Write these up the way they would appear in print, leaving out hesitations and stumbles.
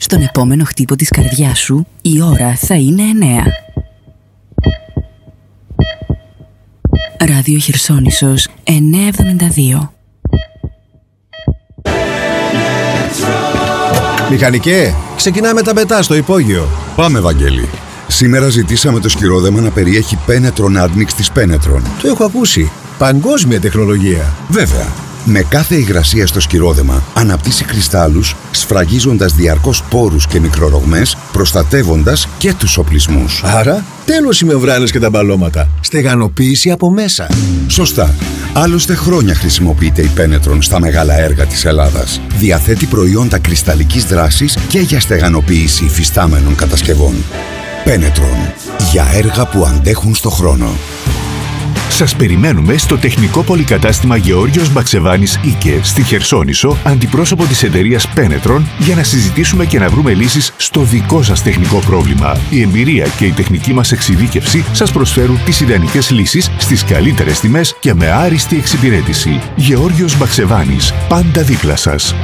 Στον επόμενο χτύπο της καρδιάς σου, η ώρα θα είναι 9. Ράδιο Χερσόνησος 972. Μηχανικέ, ξεκινάμε τα πετά στο υπόγειο. Πάμε, Βαγγέλη. Σήμερα ζητήσαμε το σκυρόδεμα να περιέχει Penetron Admix της Penetron. Το έχω ακούσει. Παγκόσμια τεχνολογία. Βέβαια. Με κάθε υγρασία στο σκυρόδεμα αναπτύσσει κρυστάλλους, σφραγίζοντας διαρκώς πόρους και μικρορογμές, προστατεύοντας και τους οπλισμούς. Άρα, τέλος οι μεμβράνες και τα μπαλώματα. Στεγανοποίηση από μέσα. Σωστά. Άλλωστε χρόνια χρησιμοποιείται η Penetron στα μεγάλα έργα της Ελλάδας. Διαθέτει προϊόντα κρυσταλλικής δράσης και για στεγανοποίηση υφιστάμενων κατασκευών. Penetron. Για έργα που αντέχουν στο χρόνο. Σας περιμένουμε στο τεχνικό πολυκατάστημα Γεώργιος Μπαξεβάνης Ίκε στη Χερσόνησο, αντιπρόσωπο της εταιρείας Penetron, για να συζητήσουμε και να βρούμε λύσεις στο δικό σας τεχνικό πρόβλημα. Η εμπειρία και η τεχνική μας εξειδίκευση σας προσφέρουν τις ιδανικές λύσεις στις καλύτερες τιμές και με άριστη εξυπηρέτηση. Γεώργιος Μπαξεβάνης, πάντα δίπλα σας.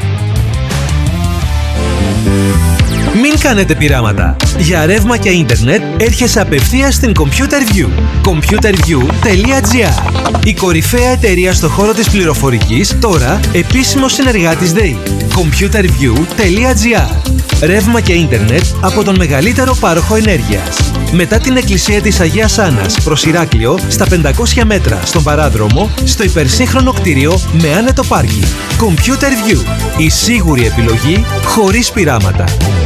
Μην κάνετε πειράματα. Για ρεύμα και ίντερνετ έρχεσαι απευθείας στην Computer View. Computerview.gr. Η κορυφαία εταιρεία στο χώρο της πληροφορικής, τώρα επίσημος συνεργάτης ΔΕΗ. Computerview.gr. Ρεύμα και ίντερνετ από τον μεγαλύτερο πάροχο ενέργειας. Μετά την εκκλησία της Αγίας Άννας προς Ηράκλειο, στα 500 μέτρα στον παράδρομο, στο υπερσύγχρονο κτίριο με άνετο πάρκινγκ. Computer View. Η σίγουρη επιλογή χωρίς πειράματα.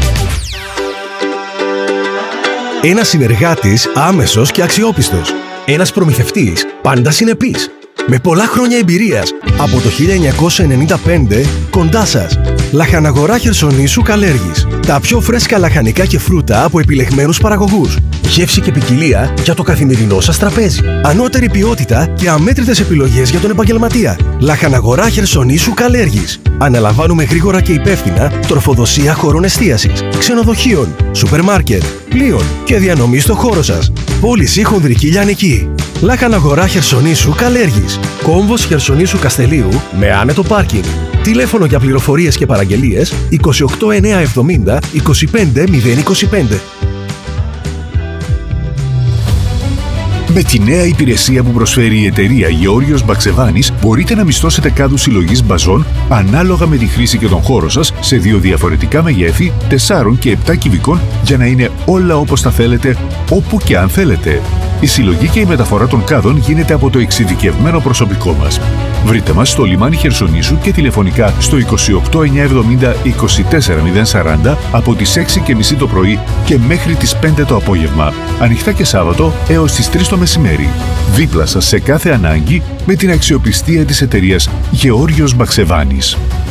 Ένας συνεργάτης άμεσος και αξιόπιστος. Ένας προμηθευτής πάντα συνεπής. Με πολλά χρόνια εμπειρίας. Από το 1995 κοντά σας. Λαχαναγορά Χερσονήσου Καλέργης. Τα πιο φρέσκα λαχανικά και φρούτα από επιλεγμένους παραγωγούς. Γεύση και ποικιλία για το καθημερινό σας τραπέζι. Ανώτερη ποιότητα και αμέτρητες επιλογές για τον επαγγελματία. Λαχαναγορά Χερσονήσου Καλέργης. Αναλαμβάνουμε γρήγορα και υπεύθυνα τροφοδοσία χωρών εστίασης, ξενοδοχείων, σούπερ μάρκετ, πλοίων και διανομή στο χώρο σας. Πώληση χονδρική λιανική. Λαχαναγορά Χερσονήσου Καλέργης. Κόμβος Χερσονήσου Καστελίου με άνετο πάρκινγκ. Τηλέφωνο για πληροφορίες και παραγγελίες 28 970 25 025. Με τη νέα υπηρεσία που προσφέρει η εταιρεία Γεώργιος Μπαξεβάνης, μπορείτε να μισθώσετε κάδους συλλογής μπαζών ανάλογα με τη χρήση και τον χώρο σας σε δύο διαφορετικά μεγέθη, 4 και 7 κυβικών, για να είναι όλα όπως τα θέλετε, όπου και αν θέλετε. Η συλλογή και η μεταφορά των κάδων γίνεται από το εξειδικευμένο προσωπικό μας. Βρείτε μας στο λιμάνι Χερσονήσου και τηλεφωνικά στο 28 970 24 040 από τις 6:30 το πρωί και μέχρι τις 5 το απόγευμα. Ανοιχτά και Σάββατο έως τις 3 το μεσημέρι. Δίπλα σας σε κάθε ανάγκη με την αξιοπιστία της εταιρείας Γεώργιος Μπαξεβάνης.